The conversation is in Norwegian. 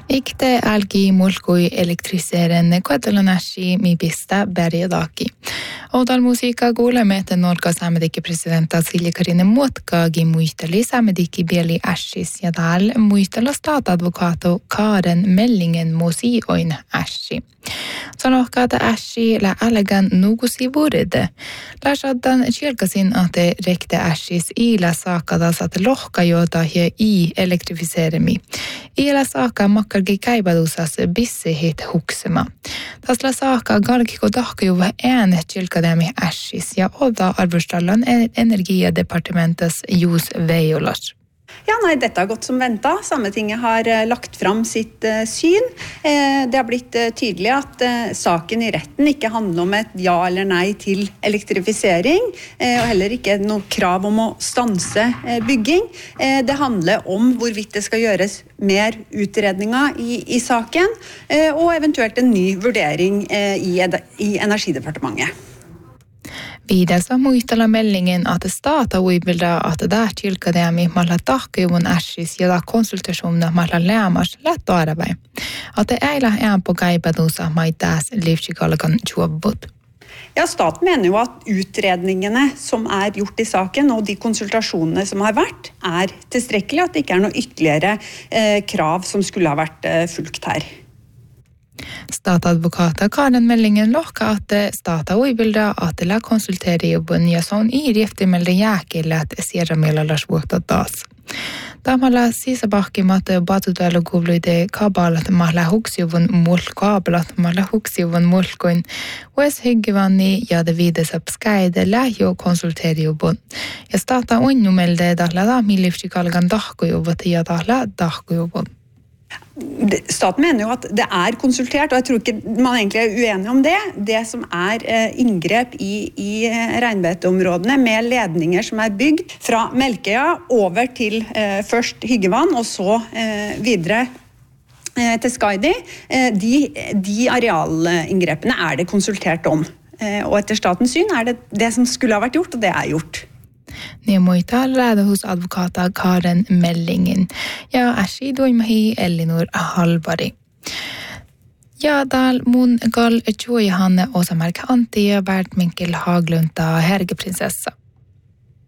Ikte algi mulkui elektriserenne koetalanashi mi pista berjadaki. Odal musiikka kuuleme, Norka saamedikki presidenta Silja Karine Muotkagi muisteli saamedikki bieli ashis ja tal muistella staatadvokato Karen Mellingen musioin ashi. Sanohkaata ashi la alegan nugusi vuoride. Lasaddan tjelkasin ate rekte ashis ila saakadas at lohkajoota ja elektrifiseremi. Ila saaka makkargi käibadusas bissehit huksema. Tasla saaka galkiko tahkajuva äänet tjelkademi ashis ja oda arvostallan energiadepartementas Jus Veiolas. Ja, nei, dette har gått som ventet. Sametinget har lagt fram sitt syn. Det har blitt tydelig at saken I retten ikke handler om et ja eller nei til elektrifisering, og heller ikke noe krav om å stanse bygging. Det handler om hvorvidt det skal gjøres mer utredninger I saken, og eventuelt en ny vurdering I Energidepartementet. Vidare så muistella Mellingen att stata uibilda att där tillkademi malla tahkajuvun ashis ja da konsultationer malla lämars lätt arabai. Att det eila på gaibadusa maitas livskikalkan juobbut. Ja, staten mener jo at utredningene som gjort I saken og de konsultasjonene som har vært tilstrekkelig, at det ikke noe ytterligere krav som skulle ha vært fulgt her. Statadvokata Karen Mellingen lohka att stata uibilda att la konsultera jobben ja son I riftimelde jäkille att sierra melallas vuotta taas. Tamalla sisabahki mate batutelu kuvluide kabalat mahla huksjuvun mulkaabalat mahla huksjuvun mulkoin wes hyggivanni ja de videsapskaide lähjo konsulteriubun. Ja stata unnumelde dahla da millivskikalgan dahkujuvut ja dahla dahkujuvun. Staten mener jo at det konsultert, og jeg tror ikke man egentlig uenig om det. Det som inngrep I regnbeteområdene med ledninger som bygd fra Melkøya over til først Hyggevann og så videre til Skaidi, de arealinngrepene det konsultert om. Og etter statens syn det som skulle ha vært gjort, og det gjort. Nemoital räda hos advokata Karen Mellingen. Ja, ashi doimahi Elinor Halvari. Ja, dal mun gal joihanne osamarka antia Bert Minkel Haglunta hergeprinsessa.